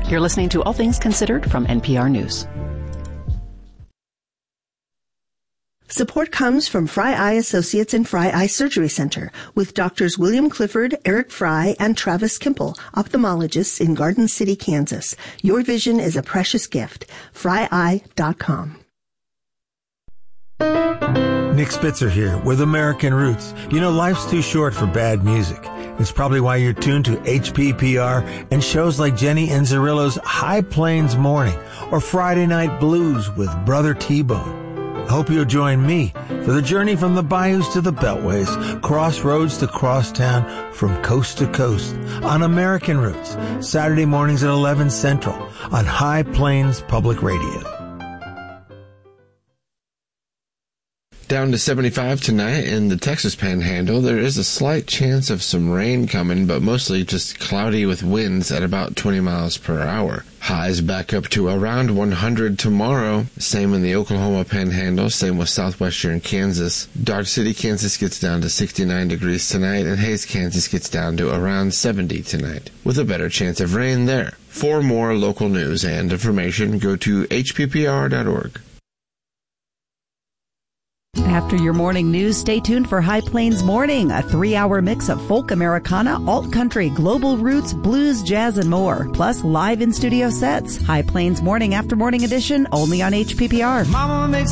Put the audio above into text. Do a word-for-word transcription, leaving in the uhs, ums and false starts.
You're listening to All Things Considered from N P R News. Support comes from Fry Eye Associates and Fry Eye Surgery Center with Doctors William Clifford, Eric Fry, and Travis Kimple, ophthalmologists in Garden City, Kansas. Your vision is a precious gift. fry eye dot com. Nick Spitzer here with American Roots. You know, life's too short for bad music. It's probably why you're tuned to H P P R and shows like Jenny Inzerillo's High Plains Morning or Friday Night Blues with Brother T-Bone. I hope you'll join me for the journey from the bayous to the beltways, crossroads to crosstown, from coast to coast on American Roots, Saturday mornings at eleven Central on High Plains Public Radio. Down to seventy-five tonight in the Texas Panhandle. There is a slight chance of some rain coming, but mostly just cloudy with winds at about twenty miles per hour. Highs back up to around one hundred tomorrow. Same in the Oklahoma Panhandle. Same with southwestern Kansas. Dodge City, Kansas gets down to sixty-nine degrees tonight, and Hays, Kansas gets down to around seventy tonight, with a better chance of rain there. For more local news and information, go to H P P R dot org. After your morning news, stay tuned for High Plains Morning, a three-hour mix of folk Americana, alt-country, global roots, blues, jazz, and more. Plus, live in-studio sets. High Plains Morning After Morning Edition, only on H P P R. Mama makes